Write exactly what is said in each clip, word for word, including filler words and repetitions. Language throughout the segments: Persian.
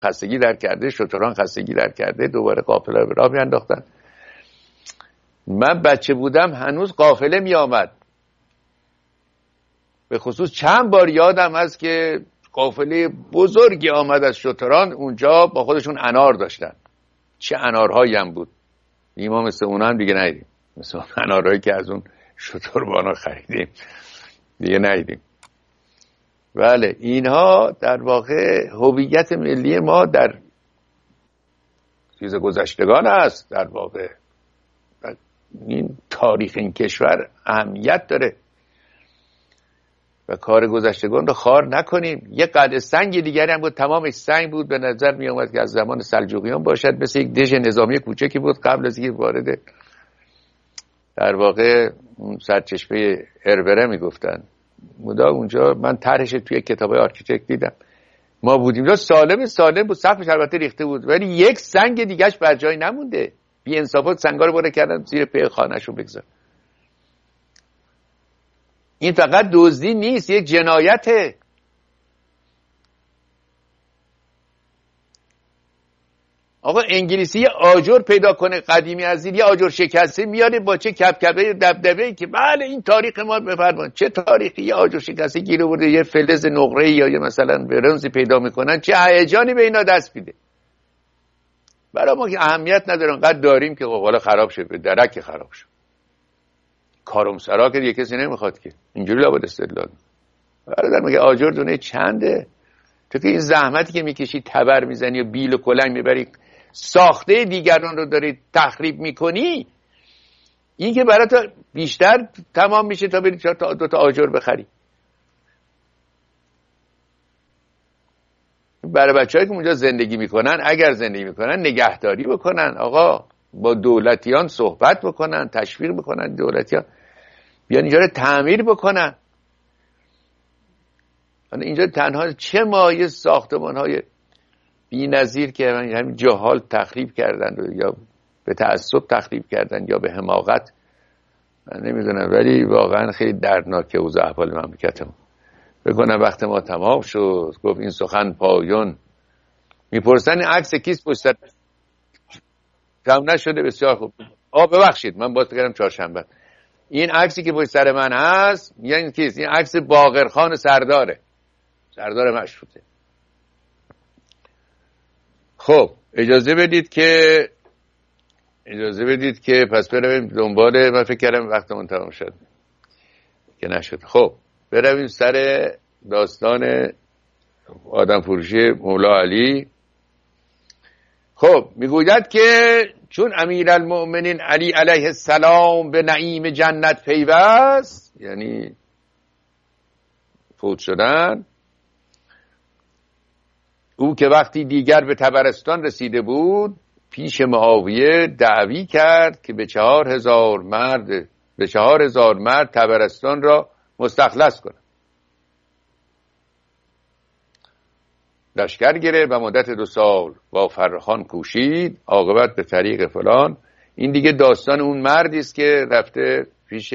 خستگی در کرده، شتران خستگی در کرده، دوباره قافله رو به راه میانداختن. من بچه بودم هنوز قافله می آمد، به خصوص چند بار یادم هست که قافله بزرگی آمد از شتران، اونجا با خودشون انار داشتن. چه انارهایی هم بود، ما مثل اونا هم دیگه ندیدیم، مثل اون انارهایی که از اون شتربانا خریدیم دیگه ندیدیم. بله، اینها در واقع هویت ملی ما در چیز گذشتگان است. در واقع این تاریخ این کشور اهمیت داره و کار گذشتگان رو خوار نکنیم. یه قلعه سنگ دیگری هم بود، تمامش سنگ بود، به نظر می اومد که از زمان سلجوقیان باشد، مثل یک دژ نظامی کوچکی بود قبل از اینکه وارد در واقع اون سرچشمه اربره میگفتن مودا. اونجا من طرحش توی کتابای آرکیتکت دیدم، ما بودیم اونجا، سالم سالم بود، سقفش البته ریخته بود ولی یک سنگ دیگهش بر جای نمونده. بی انصافا سنگا رو بره کردن زیر پی خانه‌شو بگذار. این فقط دزدی نیست، یک جنایته. آقا انگلیسی یه آجر پیدا کنه قدیمی از این، یه آجر شکسته میاره با چه کبکبه دبدبه که بله این تاریخ ما بفرمان. چه تاریخی؟ یه آجر شکسته گیر آورده، یه فلز نقره یا یه مثلا برنزی پیدا میکنن، چه هیجانی به اینا دست میده. برای ما که اهمیت نداره، انقدر داریم که حالا خراب شه، به درک خراب شه. کارمسرا که دیگه کسی نمیخواد که اینجوری لابد استدلال. برادر مگه آجر دونه چنده؟ تو که این زحمتی که میکشی، تبر میزنی و بیل و کلنگ میبری، ساخته دیگران رو داری تخریب میکنی، این که برای تو بیشتر تمام میشه تا بری چهار تا دو تا آجر بخری. برای بچه‌هایی که اونجا زندگی میکنن، اگر زندگی میکنن نگهداری بکنن، آقا با دولتیان صحبت بکنن، تشویق بکنن دولتیان بیان اینجا رو تعمیر بکنن. اینجا تنها چه مایه ساختمان‌های بی‌نظیر که همین جهال تخریب کردن یا به تعصب تخریب کردن یا به حماقت، من نمیدونم، ولی واقعا خیلی دردناکه اوضاع احوال مملکتمون. بکنم وقت ما تمام شد، گفت این سخن پایان. میپرسن این عکس کیست پشت سر؟ تمام نشده؟ بسیار خوب. آ ببخشید من باز کردم چهارشنبه. این عکسی که پشت سر من هست یعنی کیست؟ این عکس باقرخان سرداره، سردار مشروطه. خب اجازه بدید که اجازه بدید که پس برویم دنبال، من فکر کردم وقتمون تمام شد که نشد. خب برویم سر داستان آدم فروشی مولا علی. خب میگوید که چون امیرالمؤمنین علی علیه السلام به نعیم جنت پیوست، یعنی فوت شدن، او که وقتی دیگر به طبرستان رسیده بود پیش معاویه دعوی کرد که به چهار هزار مرد به چهار هزار مرد طبرستان را مستخلص کنند. لشکر گرفت و مدت دو سال با فرخان کوشید، عاقبت به طریق فلان. این دیگه داستان اون مردی است که رفته پیش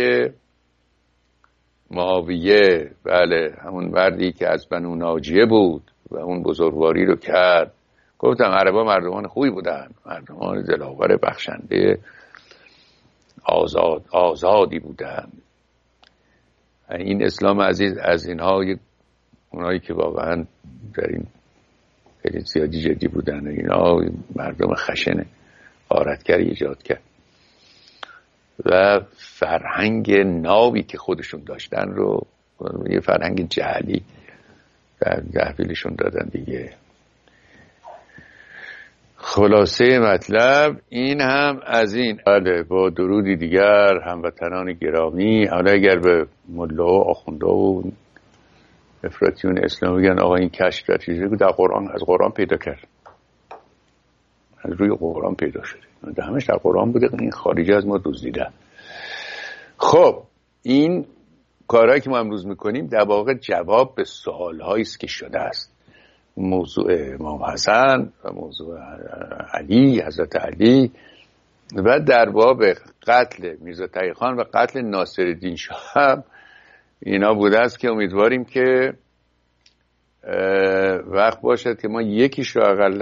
معاویه. بله، همون مردی که از بنو ناجیه بود و اون بزرگواری رو کرد. گفتم عربا مردمان خوبی بودن، مردمان دلاور بخشنده آزاد آزادی بودن. این اسلام عزیز از اینها، اونایی که واقعا در این خیلی زیادی جدی بودن، اینا مردم خشن غارتگر ایجاد کرد و فرهنگ ناوی که خودشون داشتن رو یه فرهنگ جعلی در تحویلشون دادن دیگه. خلاصه مطلب این هم از این. بله، با درودی دیگر هموطنان گرامی، حالا اگر به ملا و آخونده و افراطیون اسلام بگن آقا این کشف در چیزی که در قرآن، از قرآن پیدا کرد، از روی قرآن پیدا شده، در همش در قرآن بوده، این خارجی از ما دزدیدن. خب این کارهایی که ما امروز میکنیم در واقع جواب به سوالهایی است که شده است. موضوع امام حسن و موضوع علی، حضرت علی، و در باب قتل میرزا تقی خان و قتل ناصرالدین شاه هم اینا بوده است که امیدواریم که وقت باشد که ما یکیش رو اقل